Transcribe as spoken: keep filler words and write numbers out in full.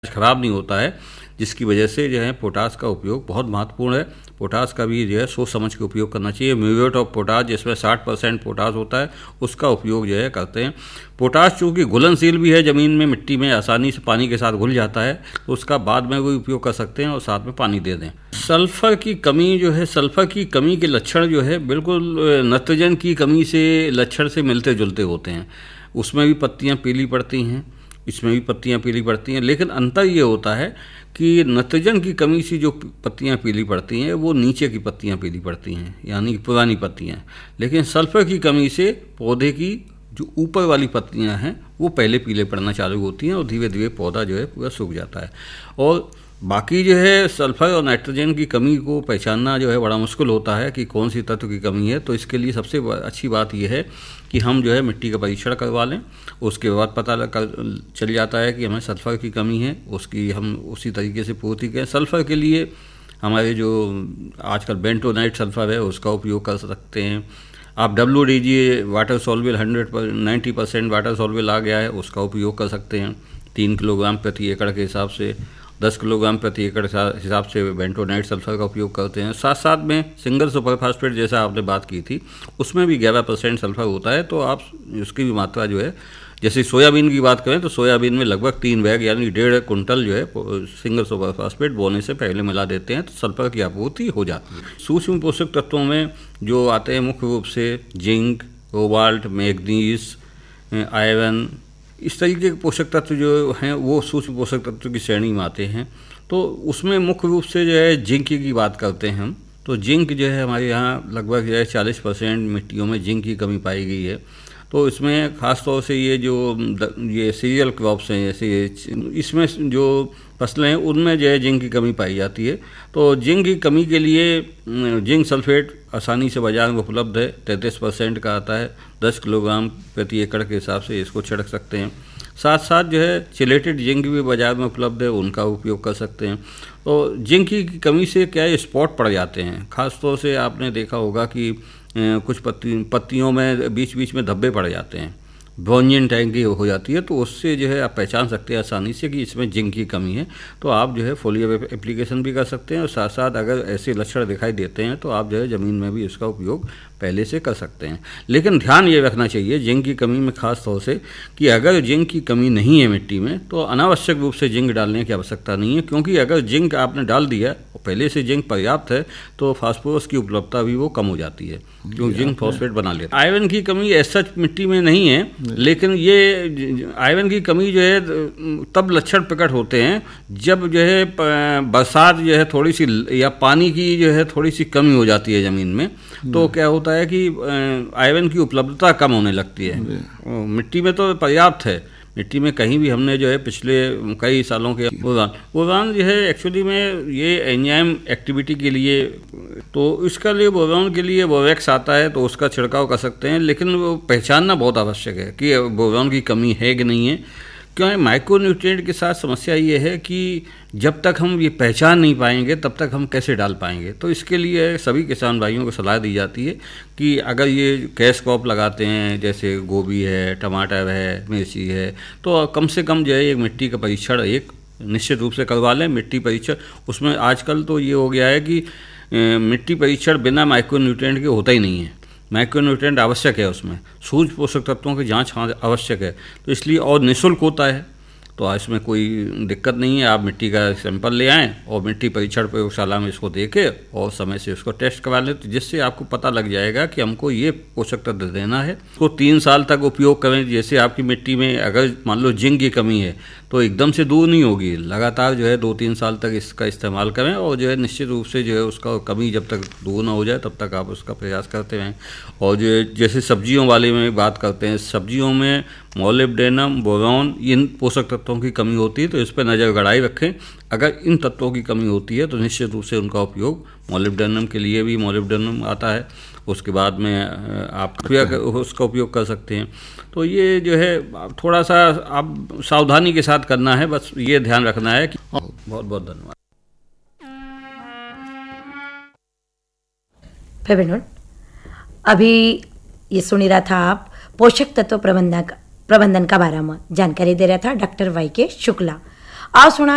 खराब नहीं होता है, जिसकी वजह से जो है पोटास का उपयोग बहुत महत्वपूर्ण है। पोटास का भी जो है सोच समझ के उपयोग करना चाहिए। म्यूरेट ऑफ पोटास जिसमें साठ परसेंट पोटास होता है, उसका उपयोग जो है करते हैं। पोटास चूँकि घुलनशील भी है, ज़मीन में मिट्टी में आसानी से पानी के साथ घुल जाता है, तो उसका बाद में भी उपयोग कर सकते हैं और साथ में पानी दे दें। सल्फर की कमी जो है, सल्फर की कमी के लक्षण जो है बिल्कुल नाइट्रोजन की कमी से लक्षण से मिलते जुलते होते हैं। उसमें भी पत्तियाँ पीली पड़ती हैं, इसमें भी पत्तियां पीली पड़ती हैं, लेकिन अंतर ये होता है कि नाइट्रोजन की कमी से जो पत्तियां पीली पड़ती हैं वो नीचे की पत्तियां पीली पड़ती हैं, यानी पुरानी पत्तियां। लेकिन सल्फर की कमी से पौधे की जो ऊपर वाली पत्तियां हैं वो पहले पीले पड़ना चालू होती हैं और धीरे धीरे पौधा जो है पूरा सूख जाता है। और बाकी जो है सल्फर और नाइट्रोजन की कमी को पहचानना जो है बड़ा मुश्किल होता है कि कौन सी तत्व की कमी है। तो इसके लिए सबसे अच्छी बात यह है कि हम जो है मिट्टी का परीक्षण करवा लें, उसके बाद पता लग चल जाता है कि हमें सल्फर की कमी है, उसकी हम उसी तरीके से पूर्ति करें। सल्फर के लिए हमारे जो आजकल बेंटोनाइट सल्फर है उसका उपयोग कर सकते हैं। आप W D G water soluble hundred पर नाइन्टी परसेंट वाटर सॉल्युबल आ गया है, उसका उपयोग कर सकते हैं। तीन किलोग्राम प्रति एकड़ के हिसाब से दस किलोग्राम प्रति एकड़ हिसाब से बेंटोनाइट सल्फर का उपयोग करते हैं। साथ साथ में सिंगल सुपर फास्फेट जैसा आपने बात की थी, उसमें भी ग्यारह परसेंट सल्फर होता है, तो आप उसकी भी मात्रा जो है, जैसे सोयाबीन की बात करें तो सोयाबीन में लगभग तीन बैग यानी डेढ़ कुंटल जो है सिंगल सुपर फास्फेट बोने से पहले मिला देते हैं, तो सल्फर की आपूर्ति हो जाती है। सूक्ष्म पोषक तत्वों में जो आते हैं मुख्य रूप से जिंक, कोबाल्ट, मैग्नीज, आयरन, इस तरीके के पोषक तत्व जो हैं वो सूक्ष्म पोषक तत्व की श्रेणी में आते हैं। तो उसमें मुख्य रूप से जो है जिंक की बात करते हैं हम, तो जिंक जो है हमारे यहाँ लगभग जो है चालीस परसेंट मिट्टियों में जिंक की कमी पाई गई है। तो इसमें ख़ास तौर से ये जो ये सीरियल क्रॉप्स हैं, जैसे इसमें जो फसलें हैं उनमें जो है जिंक की कमी पाई जाती है। तो जिंक की कमी के लिए जिंक सल्फेट आसानी से बाजार में उपलब्ध है, तैंतीस परसेंट का आता है, दस किलोग्राम प्रति एकड़ के हिसाब से इसको छिड़क सकते हैं। साथ साथ जो है चिलेटेड जिंक भी बाजार में उपलब्ध है, उनका उपयोग कर सकते हैं। तो जिंक की कमी से क्या है, स्पॉट पड़ जाते हैं। ख़ास तौर से आपने देखा होगा कि कुछ पत्ती पत्तियों में बीच बीच में धब्बे पड़ जाते हैं, ब्रोंजिन टैंक की हो जाती है, तो उससे जो है आप पहचान सकते हैं आसानी से कि इसमें जिंक की कमी है। तो आप जो है फोलियर एप्लीकेशन भी कर सकते हैं और साथ साथ अगर ऐसे लक्षण दिखाई देते हैं तो आप जो है ज़मीन में भी इसका उपयोग पहले से कर सकते हैं। लेकिन ध्यान ये रखना चाहिए जिंक की कमी में ख़ास तौर से कि अगर जिंक की कमी नहीं है मिट्टी में तो अनावश्यक रूप से जिंक डालने की आवश्यकता नहीं है, क्योंकि अगर जिंक आपने डाल दिया और पहले से जिंक पर्याप्त है तो फास्फोरस की उपलब्धता भी वो कम हो जाती है, क्योंकि जिंक फॉस्फेट बना लेता है। आयरन की कमी ऐसा मिट्टी में नहीं है, लेकिन ये आयरन की कमी जो है तब लक्षण प्रकट होते हैं जब जो है बरसात जो है थोड़ी सी या पानी की जो है थोड़ी सी कमी हो जाती है ज़मीन में, तो क्या होता है कि आयरन की उपलब्धता कम होने लगती है। मिट्टी में तो पर्याप्त है, मिट्टी में कहीं भी हमने जो है पिछले कई सालों के बोरान बोरान जो है एक्चुअली में ये एंजाइम एक्टिविटी के लिए, तो इसका लिए बोरान के लिए बोरेक्स आता है तो उसका छिड़काव कर सकते हैं। लेकिन वो पहचानना बहुत आवश्यक है कि बोरान की कमी है कि नहीं है, क्योंकि माइक्रोन्यूट्रिएंट के साथ समस्या ये है कि जब तक हम ये पहचान नहीं पाएंगे तब तक हम कैसे डाल पाएंगे। तो इसके लिए सभी किसान भाइयों को सलाह दी जाती है कि अगर ये कैश क्रॉप लगाते हैं, जैसे गोभी है, टमाटर है, मिर्ची है, तो कम से कम जो है एक मिट्टी का परीक्षण एक निश्चित रूप से करवा लें। मिट्टी परीक्षण उसमें आजकल तो ये हो गया है कि मिट्टी परीक्षण बिना माइक्रोन्यूट्रिएंट के होता ही नहीं है, माइक्रोन्यूट्रिएंट आवश्यक है, उसमें सूक्ष्म पोषक तत्वों की जांच आवश्यक है। तो इसलिए और निःशुल्क होता है, तो इसमें कोई दिक्कत नहीं है। आप मिट्टी का सैंपल ले आएँ और मिट्टी परीक्षण प्रयोगशाला में इसको देके और समय से उसको टेस्ट करवा लें, तो जिससे आपको पता लग जाएगा कि हमको ये पोषक तत्व देना है। उसको तीन साल तक उपयोग करें। जैसे आपकी मिट्टी में अगर मान लो जिंक की कमी है तो एकदम से दूर नहीं होगी, लगातार जो है दो तीन साल तक इसका इस्तेमाल करें और जो है निश्चित रूप से जो है उसका कमी जब तक दूर ना हो जाए तब तक आप उसका प्रयास करते रहें। और जो है जैसे सब्जियों वाले में बात करते हैं, सब्जियों में मोलिब्डेनम, बोरॉन, इन पोषक तत्वों की कमी होती है, तो इस पर नज़र गड़ाई रखें। अगर इन तत्वों की कमी होती है तो निश्चित रूप से उनका उपयोग मोलिब्डेनम के लिए भी मोलिब्डेनम आता है, उसके बाद में आप उसका उपयोग कर सकते हैं। तो ये जो है थोड़ा सा आप सावधानी के साथ करना है, बस ये ध्यान रखना है कि बहुत बहुत धन्यवाद। अभी ये सुनी रहा था आप पोषक तत्व प्रबंधन प्रबंधन का बारे में जानकारी दे रहा था डॉक्टर वाई के शुक्ला। आज सुना